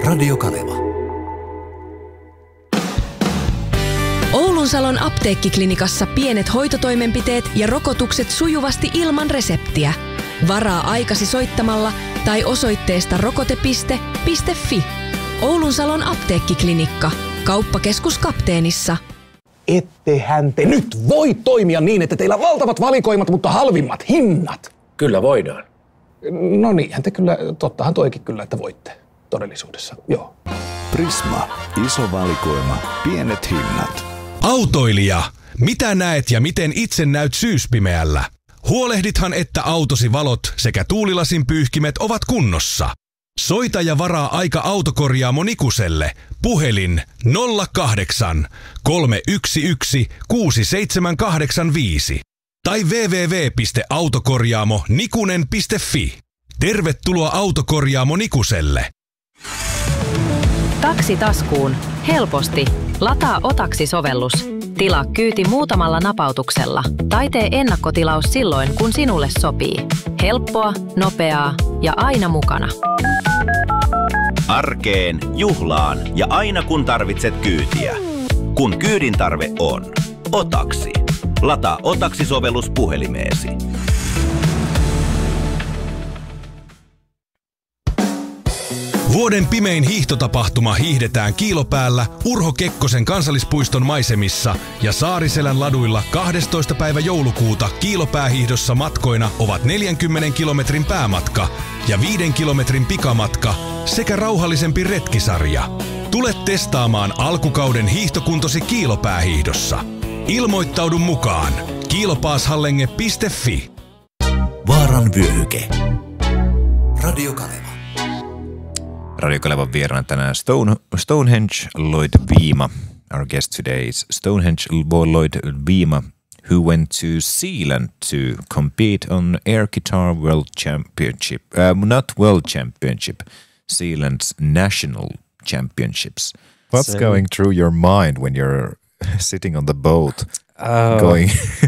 Radio Kaleva. Oulunsalon apteekkiklinikassa pienet hoitotoimenpiteet ja rokotukset sujuvasti ilman reseptiä. Varaa aikasi soittamalla tai osoitteesta rokote.fi. Oulunsalon apteekkiklinikka. Kauppakeskus Kapteenissa. Ettehän te nyt voi toimia niin, että teillä on valtavat valikoimat, mutta halvimmat hinnat. Kyllä voidaan. No niinhän te kyllä, tottahan toikin kyllä, että voitte todellisuudessa, joo. Prisma. Iso valikoima. Pienet hinnat. Autoilija, mitä näet ja miten itse näyt syyspimeällä? Huolehdithan, että autosi valot sekä tuulilasin pyyhkimet ovat kunnossa. Soita ja varaa aika autokorjaamo Nikuselle. Puhelin 08 311 6785 tai www.autokorjaamo-nikunen.fi. Tervetuloa autokorjaamo Nikuselle. Taksi taskuun. Helposti. Lataa Otaksi-sovellus. Tilaa kyyti muutamalla napautuksella tai tee ennakkotilaus silloin, kun sinulle sopii. Helppoa, nopeaa ja aina mukana. Arkeen, juhlaan ja aina kun tarvitset kyytiä. Kun kyydin tarve on. Otaksi. Lataa Otaksi-sovellus puhelimeesi. Vuoden pimein hiihtotapahtuma hiihdetään Kiilopäällä Urho Kekkosen kansallispuiston maisemissa ja Saariselän laduilla 12. päivä joulukuuta Kiilopäähiihdossa matkoina ovat 40 kilometrin päämatka ja 5 kilometrin pikamatka sekä rauhallisempi retkisarja. Tule testaamaan alkukauden hiihtokuntosi Kiilopäähiihdossa. Ilmoittaudu mukaan kiilopaashallenge.fi. Vaaran vyöhyke. Radio Kaleva. Radio Kalevan vieraana tänään Stonehenge Lloyd Viima. Our guest today is Stonehenge Lloyd Viima, who went to Zealand to compete on Air Guitar World Championship. Not World Championship, Zealand's National Championships. What's going through your mind when you're sitting on the boat going?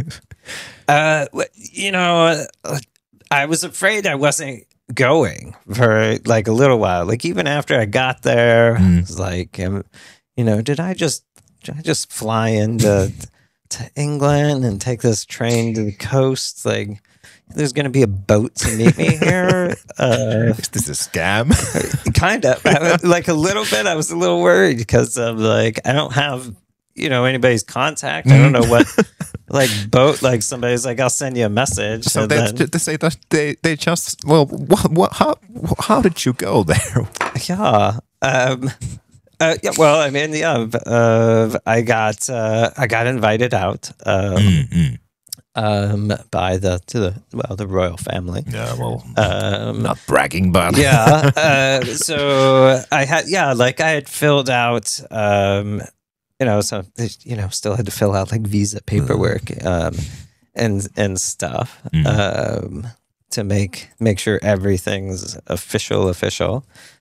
I was afraid I wasn't going for like a little while. Like even after I got there, I was like, did I just fly into England and take this train to the coast? Like, there's going to be a boat to meet me here. Is this a scam? Kind of. Like a little bit. I was a little worried because of like I don't have anybody's contact. I don't know what boat. Like somebody's like, I'll send you a message. So they say that they just how did you go there? Yeah. I got invited out by the royal family. Yeah, well, not bragging, but yeah. So I had filled out, still had to fill out like visa paperwork and stuff to make sure everything's official.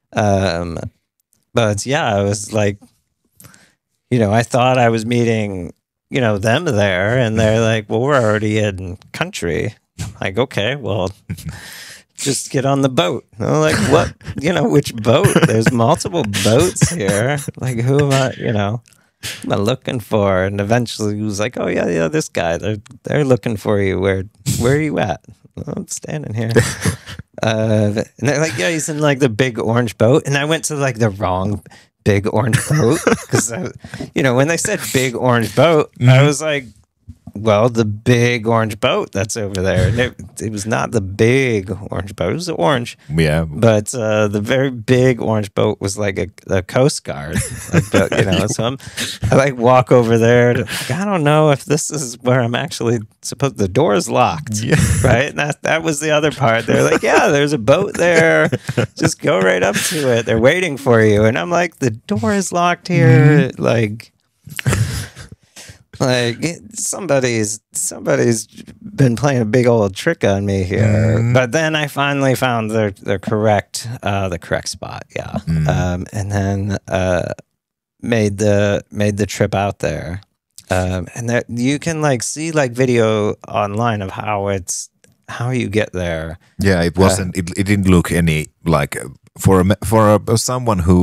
But yeah, I was like, I thought I was meeting, them there, and they're like, well, we're already in country. I'm like, okay, well, just get on the boat. And I'm like, what? Which boat? There's multiple boats here. Like, who am I, am I looking for? And eventually he was like, oh, yeah, this guy, they're looking for you. Where are you at? I'm standing here. And they're like, yeah, he's in like the big orange boat. And I went to like the wrong big orange boat because, when they said big orange boat, I was like, well, the big orange boat that's over there. And it was not the big orange boat. It was orange. Yeah. But the very big orange boat was like a Coast Guard. So I walk over there. I don't know if this is where I'm actually supposed. The door is locked. Yeah. Right? And that was the other part. They're like, yeah, there's a boat there. Just go right up to it. They're waiting for you. And I'm like, the door is locked here. Like somebody's been playing a big old trick on me here. But then I finally found the correct spot. Yeah. And then made the trip out there. And that you can see video online of how you get there. Yeah, it wasn't. It didn't look any like for someone who